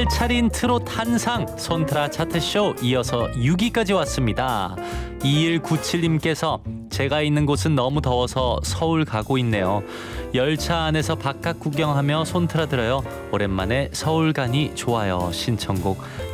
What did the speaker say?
알차린 트롯 한상 손트라 차트쇼 이어서 6위까지 왔습니다. 2197님께서 제가 있는 곳은 너무 더워서 서울 가고 있네요. 열차 안에서 바깥 구경하며 손트라 들어요. 오랜만에 서울 가니 좋아요. 신청곡